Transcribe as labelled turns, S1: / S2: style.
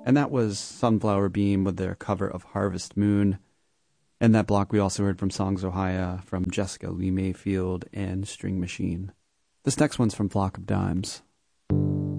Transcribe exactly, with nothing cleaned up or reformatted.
S1: And that was Sunflower Beam with their cover of Harvest Moon. And that block we also heard from Songs Ohia from Jessica Lee Mayfield and String Machine. This next one's from Flock of Dimes.